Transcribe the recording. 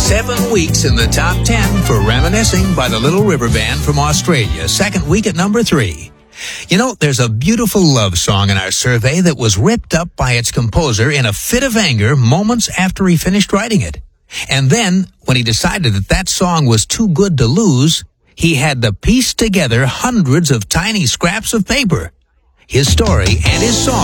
7 weeks in the top 10 for Reminiscing by the Little River Band from Australia. Second week at number 3. You know, there's a beautiful love song in our survey that was ripped up by its composer in a fit of anger moments after he finished writing it. And then, when he decided that song was too good to lose, he had to piece together hundreds of tiny scraps of paper. His story and his song